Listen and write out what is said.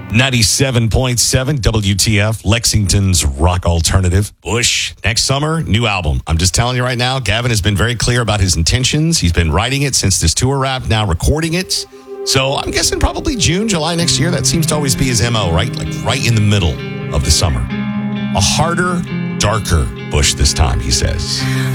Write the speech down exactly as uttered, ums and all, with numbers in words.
ninety-seven point seven W T F, Lexington's rock alternative. Bush, next summer, new album. I'm just telling you right now, Gavin has been very clear about his intentions. He's been writing it since this tour wrapped, now recording it. So I'm guessing probably June, July next year. That seems to always be his M O, right? Like right in the middle of the summer. A harder, darker Bush this time, he says.